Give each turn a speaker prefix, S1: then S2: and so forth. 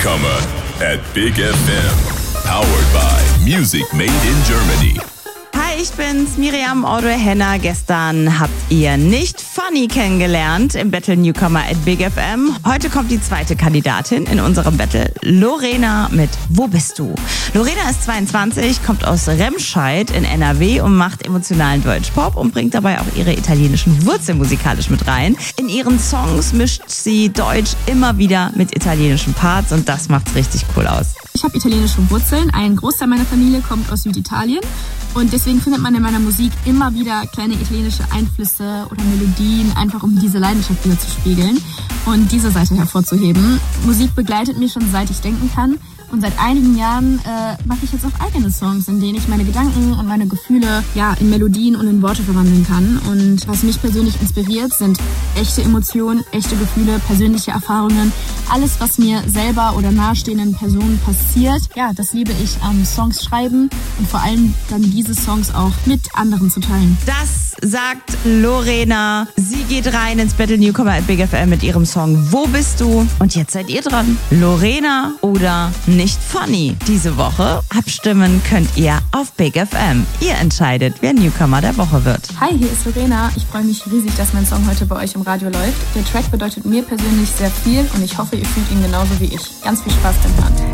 S1: Newcomer at Big FM. Powered by Music Made in Germany.
S2: Hi, ich bin's, Miriam Audrey-Henner. Gestern habt ihr nicht Funny kennengelernt im Battle Newcomer at Big FM. Heute kommt die zweite Kandidatin in unserem Battle, Lorena mit Wo bist du? Lorena ist 22, kommt aus Remscheid in NRW und macht emotionalen Deutschpop und bringt dabei auch ihre italienischen Wurzeln musikalisch mit rein. In ihren Songs mischt sie Deutsch immer wieder mit italienischen Parts und das macht's richtig cool aus.
S3: Ich habe italienische Wurzeln. Ein Großteil meiner Familie kommt aus Süditalien. Und deswegen findet man in meiner Musik immer wieder kleine italienische Einflüsse oder Melodien, einfach um diese Leidenschaft wieder zu spiegeln und diese Seite hervorzuheben. Musik begleitet mich schon seit ich denken kann. Und seit einigen Jahren mache ich jetzt auch eigene Songs, in denen ich meine Gedanken und meine Gefühle in Melodien und in Worte verwandeln kann. Und was mich persönlich inspiriert, sind echte Emotionen, echte Gefühle, persönliche Erfahrungen. Alles, was mir selber oder nahestehenden Personen passiert, das liebe ich am Songs schreiben und vor allem dann diese Songs auch mit anderen zu teilen.
S2: Das sagt Lorena. Sie geht rein ins Battle Newcomer at Big FM mit ihrem Song Wo bist du? Und jetzt seid ihr dran. Lorena oder nicht funny? Diese Woche abstimmen könnt ihr auf Big FM. Ihr entscheidet, wer Newcomer der Woche wird.
S3: Hi, hier ist Lorena. Ich freue mich riesig, dass mein Song heute bei euch im Radio läuft. Der Track bedeutet mir persönlich sehr viel und ich hoffe, ihr fühlt ihn genauso wie ich. Ganz viel Spaß beim Hören.